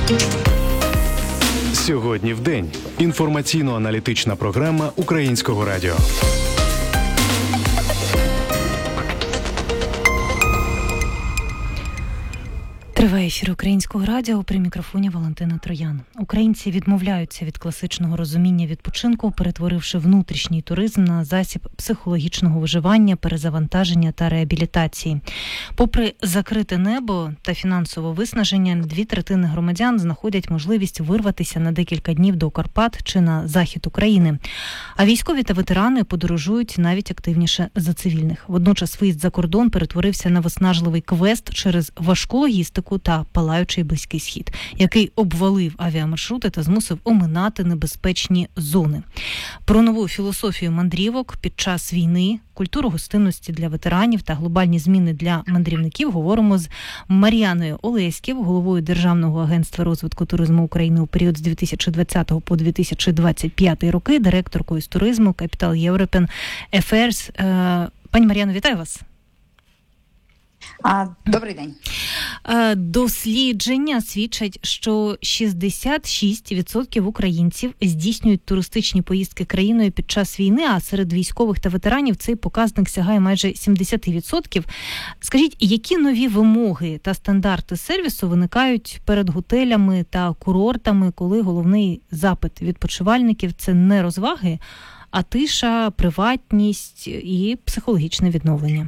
Сьогодні в день. Інформаційно-аналітична програма Українського радіо. Триває ефір Українського радіо, при мікрофоні Валентина Троян. Українці відмовляються від класичного розуміння відпочинку, перетворивши внутрішній туризм на засіб психологічного виживання, перезавантаження та реабілітації. Попри закрите небо та фінансове виснаження, 2/3 громадян знаходять можливість вирватися на декілька днів до Карпат чи на захід України. А військові та ветерани подорожують навіть активніше за цивільних. Водночас виїзд за кордон перетворився на виснажливий квест через важку логістику та палаючий Близький Схід, який обвалив авіамаршрути та змусив оминати небезпечні зони. Про нову філософію мандрівок під час війни, культуру гостинності для ветеранів та глобальні зміни для мандрівників говоримо з Мар'яною Олеськів, головою Державного агентства розвитку туризму України у період з 2020 по 2025 роки, директоркою з туризму Capital European Affairs. Пані Мар'яно, вітаю вас. Добрий день. Дослідження свідчать, що 66% українців здійснюють туристичні поїздки країною під час війни, а серед військових та ветеранів цей показник сягає майже 70%. Скажіть, які нові вимоги та стандарти сервісу виникають перед готелями та курортами, коли головний запит відпочивальників – це не розваги, а тиша, приватність і психологічне відновлення?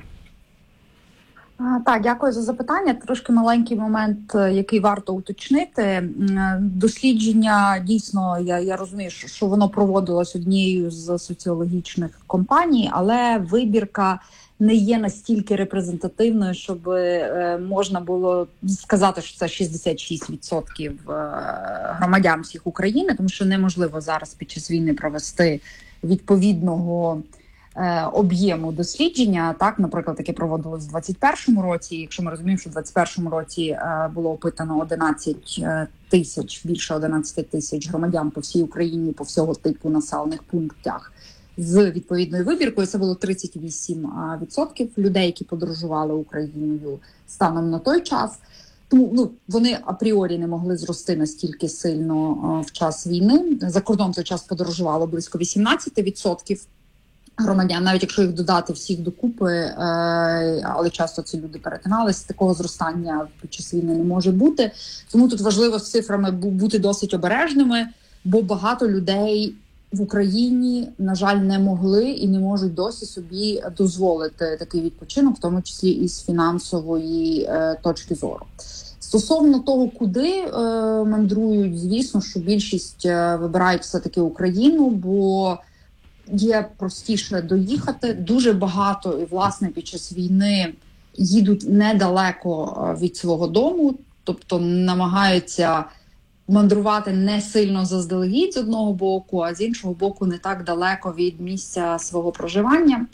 Так, дякую за запитання. Трошки маленький момент, який варто уточнити. Дослідження, дійсно, я розумію, що воно проводилось однією з соціологічних компаній, але вибірка не є настільки репрезентативною, щоб можна було сказати, що це 66% громадян всіх України, тому що неможливо зараз під час війни провести відповідного об'єму дослідження. Так, наприклад, таке проводилось в 2021 році. Якщо ми розуміємо, що в 2021 році було опитано 11 тисяч, більше 11 тисяч громадян по всій Україні, по всього типу населених пунктах з відповідною вибіркою, це було 38% людей, які подорожували Україною станом на той час. Тому вони апріорі не могли зрости настільки сильно в час війни. За кордон в той час подорожувало близько 18% громадян, навіть якщо їх додати всіх докупи, але часто ці люди перетиналися, такого зростання під час війни не може бути. Тому тут важливо з цифрами бути досить обережними, бо багато людей в Україні, на жаль, не могли і не можуть досі собі дозволити такий відпочинок, в тому числі і з фінансової точки зору. Стосовно того, куди мандрують, звісно, що більшість вибирають все-таки Україну, бо є простіше доїхати. Дуже багато, і власне під час війни їдуть недалеко від свого дому, тобто намагаються мандрувати не сильно заздалегідь з одного боку, а з іншого боку не так далеко від місця свого проживання.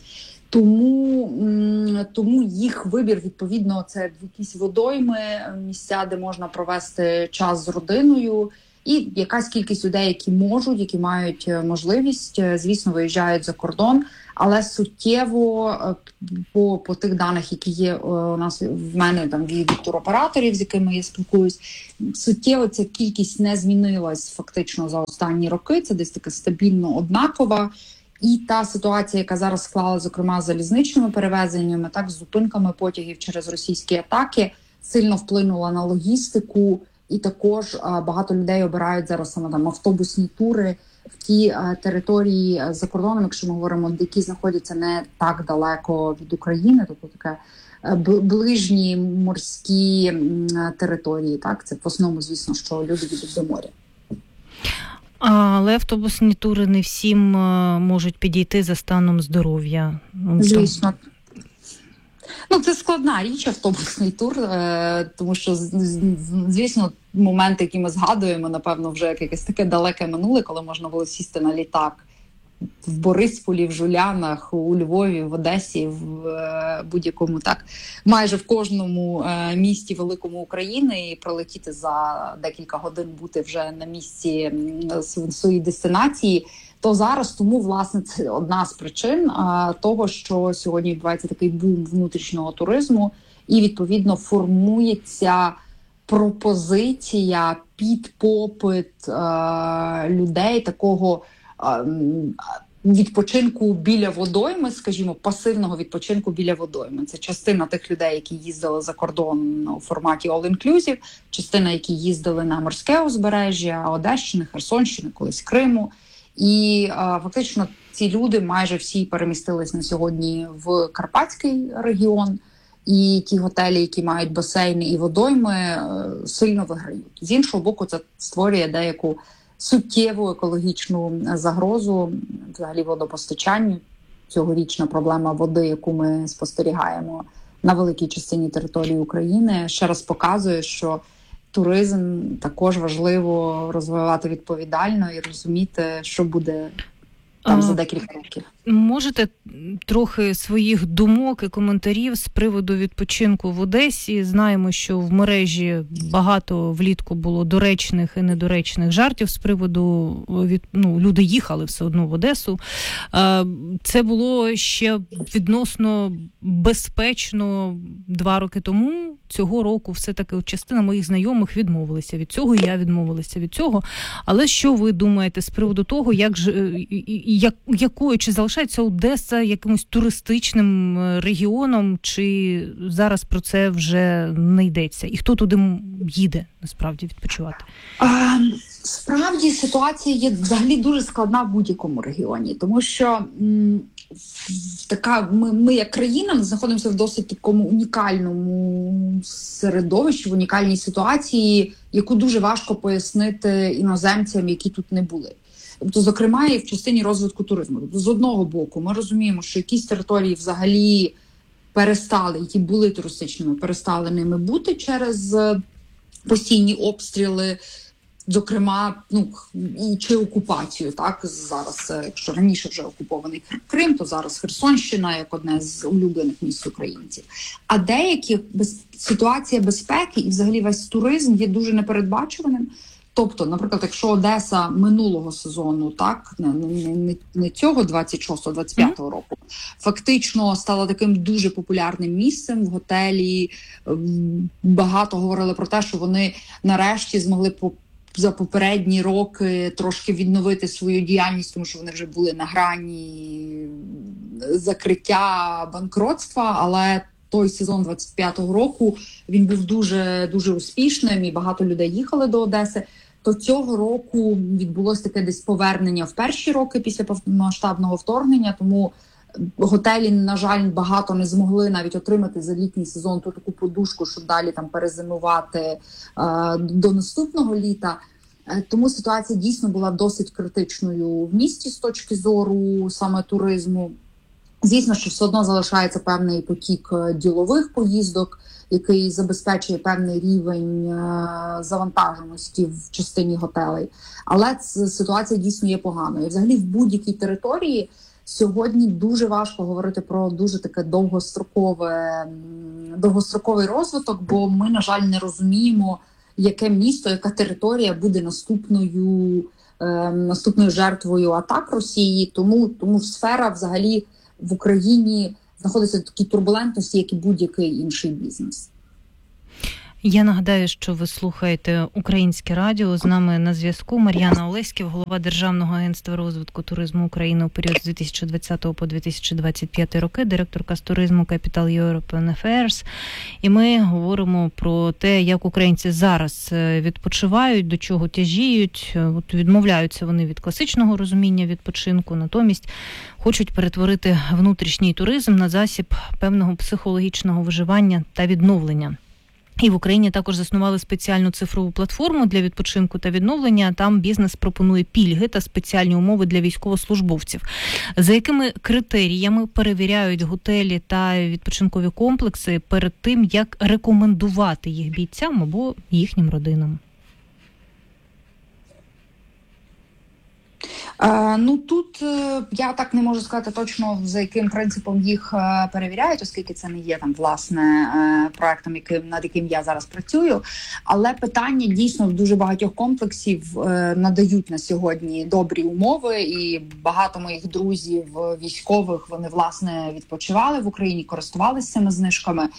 Тому їх вибір, відповідно, це якісь водойми, місця, де можна провести час з родиною, і якась кількість людей, які можуть, які мають можливість, звісно, виїжджають за кордон, але суттєво по тих даних, які є у нас в мене там від туроператорів, з якими я спілкуюсь, суттєво ця кількість не змінилась фактично за останні роки. Це десь така стабільно однакова. І та ситуація, яка зараз склала, зокрема, з залізничними перевезеннями, так, з зупинками потягів через російські атаки, сильно вплинула на логістику. І також багато людей обирають зараз саме там автобусні тури в ті території за кордоном, якщо ми говоримо, які знаходяться не так далеко від України, тобто таке ближні морські території. Так, це в основному, звісно, що люди їдуть до моря. Але автобусні тури не всім можуть підійти за станом здоров'я. Звісно. Це складна річ, автобусний тур, тому що, звісно, моменти, які ми згадуємо, напевно, вже як якесь таке далеке минуле, коли можна було сісти на літак в Борисполі, в Жулянах, у Львові, в Одесі, в будь-якому, так, майже в кожному місті великому України і пролетіти за декілька годин, бути вже на місці своєї дестинації, то зараз тому, власне, це одна з причин того, що сьогодні відбувається такий бум внутрішнього туризму і, відповідно, формується пропозиція під попит людей такого відпочинку біля водойми, скажімо, пасивного відпочинку біля водойми. Це частина тих людей, які їздили за кордон у форматі all-inclusive, частина, які їздили на морське узбережжя Одещини, Херсонщини, колись Криму. І фактично ці люди майже всі перемістились на сьогодні в Карпатський регіон. І ті готелі, які мають басейни і водойми, сильно виграють. З іншого боку, це створює деяку суттєву екологічну загрозу взагалі водопостачанню. Цьогорічна проблема води, яку ми спостерігаємо на великій частині території України, ще раз показує, що туризм також важливо розвивати відповідально і розуміти, що буде там за декілька років. Можете трохи своїх думок і коментарів з приводу відпочинку в Одесі? Знаємо, що в мережі багато влітку було доречних і недоречних жартів з приводу, люди їхали все одно в Одесу. Це було ще відносно безпечно 2 роки тому. Цього року все-таки частина моїх знайомих відмовилися від цього, і я відмовилася від цього. Але що ви думаєте з приводу того, якою чи залишається Одеса якимось туристичним регіоном, чи зараз про це вже не йдеться? І хто туди їде, насправді, відпочивати? Справді, ситуація є взагалі дуже складна в будь-якому регіоні, тому що ми як країна знаходимося в досить такому унікальному середовищі, в унікальній ситуації, яку дуже важко пояснити іноземцям, які тут не були. Тобто, зокрема, і в частині розвитку туризму. Тобто, з одного боку, ми розуміємо, що якісь території взагалі перестали, які були туристичними, перестали ними бути через постійні обстріли, зокрема, і чи окупацію, так, зараз, якщо раніше вже окупований Крим, то зараз Херсонщина, як одне з улюблених місць українців. А деякі ситуація безпеки і взагалі весь туризм є дуже непередбачуваним. Тобто, наприклад, якщо Одеса минулого сезону, так, не цього 26-25 року, фактично стала таким дуже популярним місцем в готелі, багато говорили про те, що вони нарешті змогли за попередні роки трошки відновити свою діяльність, тому що вони вже були на грані закриття, банкротства, але той сезон 25-го року, він був дуже, дуже успішним і багато людей їхали до Одеси. То цього року відбулося таке десь повернення в перші роки після повномасштабного вторгнення, тому готелі, на жаль, багато не змогли навіть отримати за літній сезон ту таку подушку, щоб далі там перезимувати до наступного літа. Тому ситуація дійсно була досить критичною в місті з точки зору саме туризму. Звісно, що все одно залишається певний потік ділових поїздок, який забезпечує певний рівень завантаженості в частині готелей. Але ситуація дійсно є поганою. І взагалі в будь-якій території сьогодні дуже важко говорити про дуже таке довгостроковий розвиток, бо ми, на жаль, не розуміємо, яке місто, яка територія буде наступною жертвою атак Росії. Тому сфера взагалі в Україні знаходиться в такій турбулентності, як і будь-який інший бізнес. Я нагадаю, що ви слухаєте Українське радіо. З нами на зв'язку Мар'яна Олеськів, голова Державного агентства розвитку туризму України у період з 2020 по 2025 роки, директорка з туризму Capital European Affairs. І ми говоримо про те, як українці зараз відпочивають, до чого тяжіють. От відмовляються вони від класичного розуміння відпочинку, натомість хочуть перетворити внутрішній туризм на засіб певного психологічного виживання та відновлення. І в Україні також заснували спеціальну цифрову платформу для відпочинку та відновлення. Там бізнес пропонує пільги та спеціальні умови для військовослужбовців. За якими критеріями перевіряють готелі та відпочинкові комплекси перед тим, як рекомендувати їх бійцям або їхнім родинам? Тут я так не можу сказати точно, за яким принципом їх перевіряють, оскільки це не є там власне проектом, над яким я зараз працюю. Але питання дійсно в дуже багатьох комплексів надають на сьогодні добрі умови, і багато моїх друзів військових, вони власне відпочивали в Україні, користувалися цими знижками.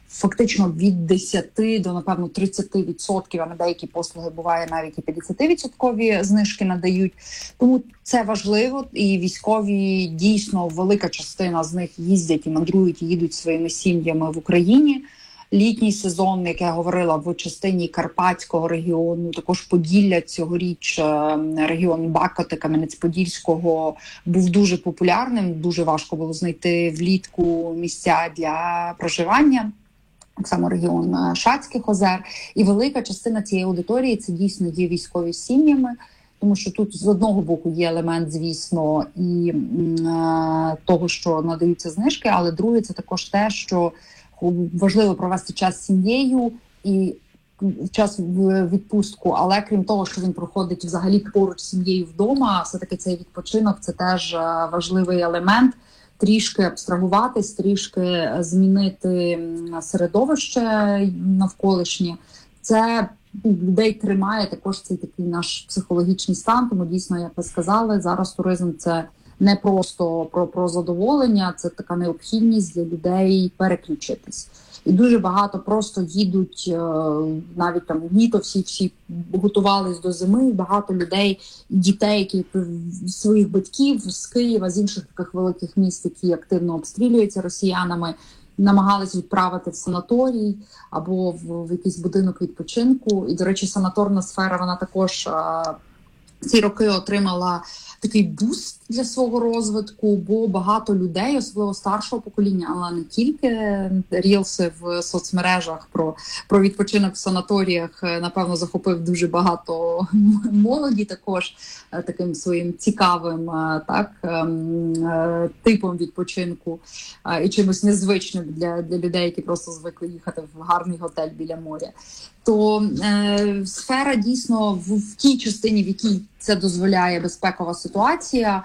фактично від 10 до, напевно, 30%, а на деякі послуги буває навіть і 50% знижки надають. Тому це важливо, і військові дійсно, велика частина з них їздять і мандрують, і їдуть своїми сім'ями в Україні. Літній сезон, як я говорила, в частині Карпатського регіону, також Поділля цьогоріч, регіон Бакоти, Кам'янець-Подільського був дуже популярним, дуже важко було знайти влітку місця для проживання. Так само регіон Шацьких озер. І велика частина цієї аудиторії – це дійсно є військові з сім'ями, тому що тут з одного боку є елемент, звісно, і того, що надаються знижки, але друге – це також те, що важливо провести час з сім'єю і час в відпустку, але крім того, що він проходить взагалі поруч з сім'єю вдома, все-таки цей відпочинок – це теж важливий елемент. Трішки абстрагуватись, трішки змінити середовище навколишнє. Це людей тримає також цей такий наш психологічний стан, тому дійсно, як ви сказали, зараз туризм – це не просто про задоволення, це така необхідність для людей переключитись. І дуже багато просто їдуть, навіть там літо всі готувались до зими, багато людей, дітей, які своїх батьків з Києва, з інших таких великих міст, які активно обстрілюються росіянами, намагались відправити в санаторій або в якийсь будинок відпочинку. І, до речі, санаторна сфера, вона також ці роки отримала такий буст для свого розвитку, бо багато людей, особливо старшого покоління, але не тільки, рілси в соцмережах про відпочинок в санаторіях, напевно, захопив дуже багато молоді також таким своїм цікавим типом відпочинку і чимось незвичним для людей, які просто звикли їхати в гарний готель біля моря. То сфера дійсно в тій частині, в якій це дозволяє безпекова ситуація,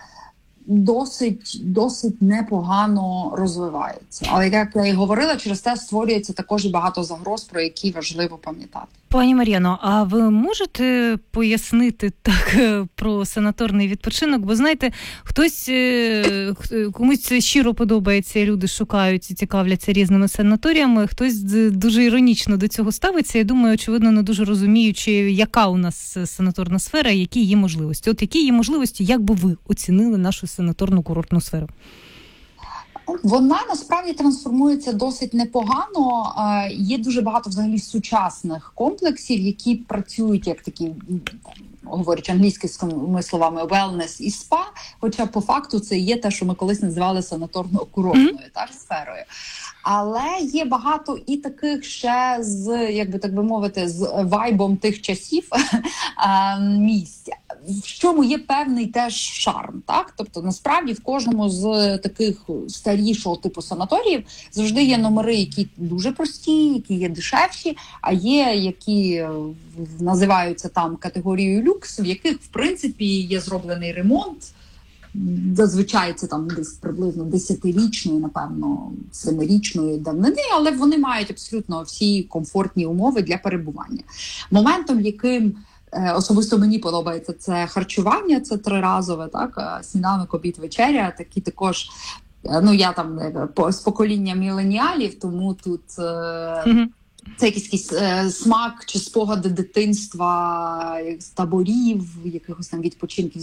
досить непогано розвивається. Але, як я і говорила, через те створюється також і багато загроз, про які важливо пам'ятати. Пані Мар'яно, а ви можете пояснити так про санаторний відпочинок? Бо, знаєте, комусь це щиро подобається, люди шукають і цікавляться різними санаторіями, хтось дуже іронічно до цього ставиться і думаю, очевидно, не дуже розуміючи, яка у нас санаторна сфера, які є можливості. От які є можливості, як би ви оцінили нашу санаторну курортну сферу? Вона насправді трансформується досить непогано. Є дуже багато взагалі сучасних комплексів, які працюють як такі, говорячи англійськими словами, wellness і спа, хоча по факту це є те, що ми колись називали санаторно-курортною сферою. Але є багато і таких ще з, як би так би мовити, з вайбом тих часів місць, в чому є певний теж шарм, так? Тобто, насправді, в кожному з таких старішого типу санаторіїв завжди є номери, які дуже прості, які є дешевші, а є, які називаються там категорією люкс, в яких, в принципі, є зроблений ремонт. Зазвичай це там десь приблизно 10-річної, напевно, 7-річної давнини, але вони мають абсолютно всі комфортні умови для перебування. Моментом, яким особисто мені подобається, це харчування, це триразове, так, сніданок, обід, вечеря, такі також, я там з покоління міленіалів, тому тут це якийсь смак чи спогади дитинства, з таборів, якихось там відпочинків